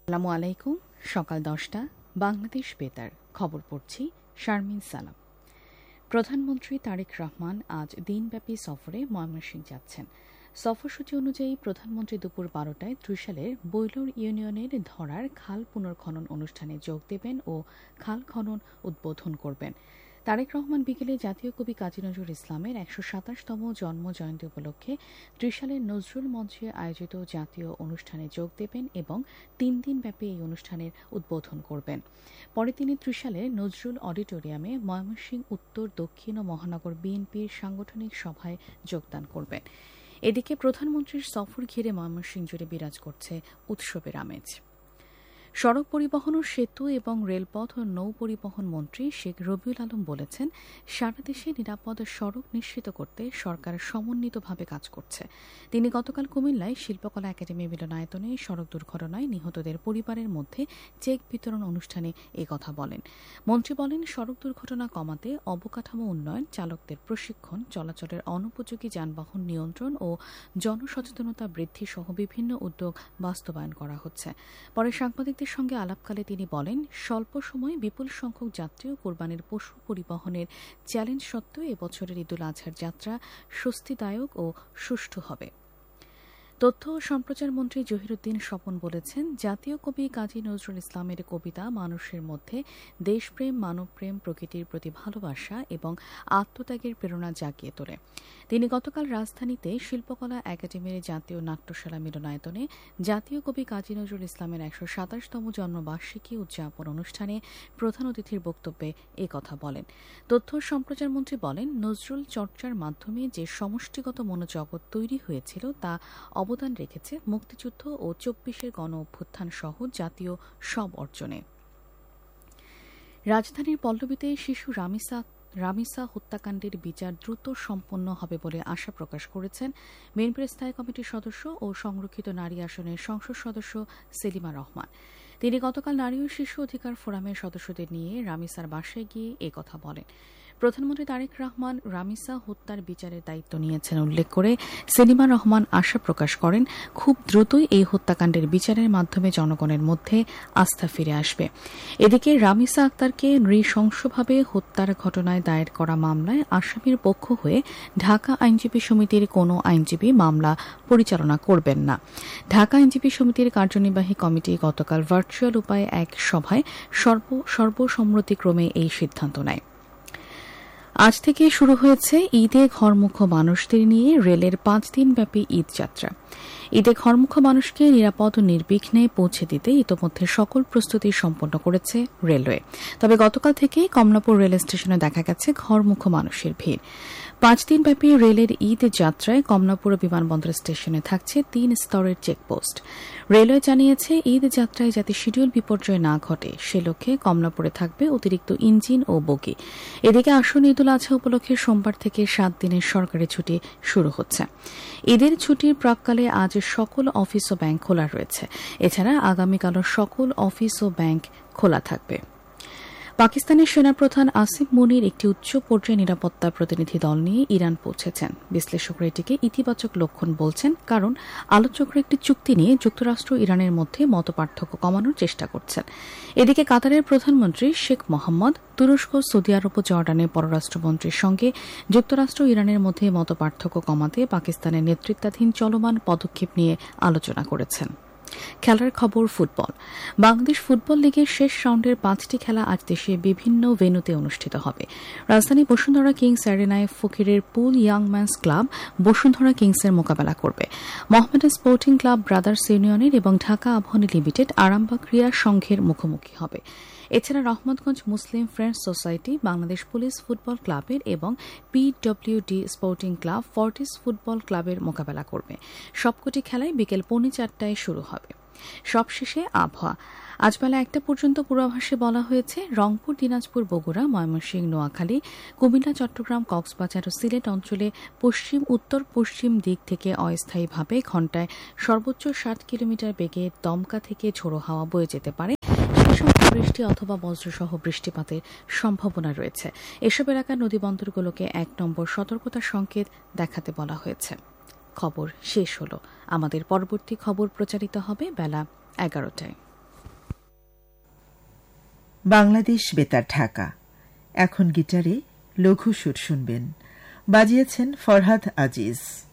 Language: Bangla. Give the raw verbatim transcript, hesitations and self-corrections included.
আসসালামু আলাইকুম। সকাল দশটা বাংলাদেশ বেতার খবর পড়ছি শারমিন সালাম। প্রধানমন্ত্রী তারেক রহমান আজ দিনব্যাপী সফরে ময়মনসিংহ যাচ্ছেন। সফরসূচি অনুযায়ী প্রধানমন্ত্রী দুপুর বারোটায় ত্রিশালের বৈলর ইউনিয়নের ধরার খাল পুনর্খনন অনুষ্ঠানে যোগ দেবেন ও খাল খনন উদ্বোধন করবেন। তারেক রহমান বিকেলে জাতীয় কবি কাজী নজরুল ইসলামের একশো সাতাশতম জন্ম জয়ন্তী উপলক্ষে ত্রিশালের নজরুল মঞ্চে আয়োজিত জাতীয় অনুষ্ঠানে যোগ দেবেন এবং তিন দিনব্যাপী এই অনুষ্ঠানের উদ্বোধন করবেন। পরে তিনি ত্রিশালের নজরুল অডিটোরিয়ামে ময়মনসিংহ উত্তর দক্ষিণ ও মহানগর বিএনপির সাংগঠনিক সভায় যোগদান করবেন। এদিকে প্রধানমন্ত্রীর সফর ঘিরে ময়মনসিংহ জুড়ে বিরাজ করছে উৎসবের আমেজ। সড়ক পরিবহন ও সেতু এবং রেলপথ ও নৌ পরিবহন মন্ত্রী শেখ রবিউল আলম বলেছেন, সারা দেশে নিরাপদ সড়ক নিশ্চিত করতে সরকার সমন্বিতভাবে কাজ করছে। তিনি গতকাল কুমিল্লায় শিল্পকলা একাডেমি মিলনায়তনে সড়ক দুর্ঘটনায় নিহতদের পরিবারের মধ্যে চেক বিতরণ অনুষ্ঠানে এ কথা বলেন। মন্ত্রী বলেন, সড়ক দুর্ঘটনা কমাতে অবকাঠামো উন্নয়ন, চালকদের প্রশিক্ষণ, চলাচলের অনুপযোগী যানবাহন নিয়ন্ত্রণ ও জনসচেতনতা বৃদ্ধি সহ বিভিন্ন উদ্যোগ বাস্তবায়ন করা হচ্ছে। পরে সাংবাদিকদের সঙ্গে আলাপকালে তিনি বলেন, স্বল্প সময়ে বিপুল সংখ্যক যাত্রী ও কোরবানির পশু পরিবহনের চ্যালেঞ্জ সত্ত্বেও এবছরের ঈদুল আজহার যাত্রা স্বস্তিদায়ক ও সুষ্ঠু হবে। তথ্য ও সম্প্রচার মন্ত্রী জহিরুদ্দিন স্বপন বলেছেন, জাতীয় কবি কাজী নজরুল ইসলামের কবিতা মানুষের মধ্যে দেশপ্রেম, মানবপ্রেম, প্রকৃতির প্রতি ভালোবাসা এবং আত্মত্যাগের প্রেরণা জাগিয়ে তোলে। তিনি গতকাল রাজধানীতে শিল্পকলা একাডেমির জাতীয় নাট্যশালা মিলনায়তনে জাতীয় কবি কাজী নজরুল ইসলামের একশো সাতাশতম জন্মবার্ষিকী উদযাপন অনুষ্ঠানে প্রধান অতিথির বক্তব্যে এ কথা বলেন। তথ্য ও সম্প্রচার মন্ত্রী বলেন, নজরুল চর্চার মাধ্যমে যে সমষ্টিগত মনোজগৎ তৈরি হয়েছিল তা অবদান রেখেছে মুক্তিযুদ্ধ ও চব্বিশের গণ অভ্যুত্থান সহ জাতীয় সব অর্জনে। রাজধানীর পল্লবীতে শিশু রামিসা রামিসা হত্যাকাণ্ডের বিচার দ্রুত সম্পন্ন হবে বলে আশা প্রকাশ করেছেন বিএনপির স্থায়ী কমিটির সদস্য ও সংরক্ষিত নারী আসনের সংসদ সদস্য সেলিমা রহমান। তিনি গতকাল নারী ও শিশু অধিকার ফোরামের সদস্যদের নিয়ে রামিসার বাসায় গিয়ে এ কথা বলেন। প্রধানমন্ত্রী তারেক রহমান রামিসা হত্যার বিচারের দায়িত্ব নিয়েছেন উল্লেখ করে সেলিমা রহমান আশা প্রকাশ করেন, খুব দ্রুতই এই হত্যাকাণ্ডের বিচারের মাধ্যমে জনগণের মধ্যে আস্থা ফিরে আসবে। এদিকে রামিসা আক্তারকে নৃশংসভাবে হত্যার ঘটনায় দায়ের করা মামলায় আসামির পক্ষ হয়ে ঢাকা আইনজীবী সমিতির কোনো আইনজীবী মামলা পরিচালনা করবেন না। ঢাকা আইনজীবী সমিতির কার্যনির্বাহী কমিটি গতকাল ভার্চুয়াল উপায়ে এক সভায় সর্ব সর্বসম্মতিক্রমে এই সিদ্ধান্ত নেয়। আজ থেকে শুরু হয়েছে ঈদে ঘরমুখ মানুষদের নিয়ে রেলের পাঁচ দিনব্যাপী ঈদ যাত্রা। ঈদে ঘরমুখ মানুষকে নিরাপদ ও নির্বিঘ্নে পৌঁছে দিতে ইতোমধ্যে সকল প্রস্তুতি সম্পন্ন করেছে রেলওয়ে। তবে গতকাল থেকেই কমলাপুর রেল স্টেশনে দেখা গেছে ঘরমুখ মানুষের ভিড়। পাঁচ দিনব্যাপী রেলের ঈদ যাত্রায় কমলাপুর বিমানবন্দর স্টেশনে থাকছে তিন স্তরের চেকপোস্ট। রেলওয়ে জানিয়েছে, ঈদ যাত্রায় যাতে শিডিউল বিপর্যয় না ঘটে সে লক্ষ্যে কমলাপুরে থাকবে অতিরিক্ত ইঞ্জিন ও বগি। এদিকে আসন্ন ঈদুল আজহা উপলক্ষে সোমবার থেকে সাত দিনের সরকারি ছুটি শুরু হচ্ছে। ঈদের ছুটির প্রাক্কালে আজ সকল অফিস ও ব্যাংক খোলা রয়েছে। এছাড়া আগামীকালও সকল অফিস ও ব্যাংক খোলা থাকবে। পাকিস্তানের সেনাপ্রধান আসিফ মুনির একটি উচ্চ পর্যায়ে নিরাপত্তা প্রতিনিধি দল নিয়ে ইরান পৌঁছেছেন। বিশ্লেষকরা এটিকে ইতিবাচক লক্ষণ বলছেন, কারণ আলোচকরা একটি চুক্তি নিয়ে যুক্তরাষ্ট্র ইরানের মধ্যে মতপার্থক্য কমানোর চেষ্টা করছেন। এদিকে কাতারের প্রধানমন্ত্রী শেখ মোহাম্মদ তুরস্ক, সৌদি আরব ও জর্ডানের পররাষ্ট্রমন্ত্রীর সঙ্গে যুক্তরাষ্ট্র ইরানের মধ্যে মতপার্থক্য কমাতে পাকিস্তানের নেতৃত্বাধীন চলমান পদক্ষেপ নিয়ে আলোচনা করেছেন। খেলার খবর ফুটবল। বাংলাদেশ ফুটবল লিগের শেষ রাউন্ডের পাঁচটি খেলা আজ দেশে বিভিন্ন ভেন্যুতে অনুষ্ঠিত হবে। রাজধানী বসুন্ধরা কিংস অ্যারেনায় ফকিরের পুল ইয়াং ম্যানস ক্লাব বসুন্ধরা কিংসের মোকাবেলা করবে। মোহামেডান স্পোর্টিং ক্লাব ব্রাদার্স ইউনিয়নের এবং ঢাকা আবাহনী লিমিটেড আরামবাগ ক্রীড়া সংঘের মুখোমুখি হবে। এছাড়া রহমতগঞ্জ মুসলিম friends society Bangladesh police football ক্লাবের এবং PWD sporting club Fortis football ক্লাবের মোকাবেলা করবে। সবকটি খেলায় বিকেল পৌনে চারটায় শুরু হবে। সবশেষে আবহাওয়া। আজ বেলা একটা পর্যন্ত পূর্বাভাসে বলা হয়েছে, রংপুর, দিনাজপুর, বগুড়া, ময়মনসিংহ, নোয়াখালী, কুমিল্লা, চট্টগ্রাম, কক্সবাজার ও সিলেট অঞ্চলে পশ্চিম উত্তর পশ্চিম দিক থেকে অস্থায়ীভাবে ঘণ্টায় সর্বোচ্চ ষাট কিলোমিটার বেগে দমকা থেকে ঝোড়ো হাওয়া বয়ে যেতে পারে। বৃষ্টি অথবা বজ্রসহ বৃষ্টিপাতের সম্ভাবনা রয়েছে। এসব এলাকার নদীবন্দরগুলোকে এক নম্বর সতর্কতা সংকেত দেখাতে বলা হয়েছে। খবর শেষ হলো। আমাদের পরবর্তী খবর প্রচারিত হবে বেলা এগারোটায়। বাংলাদেশ বেতার ঢাকা। এখন গিটারে লঘু সুর শুনবেন, বাজিয়েছেন ফরহাদ আজিজ।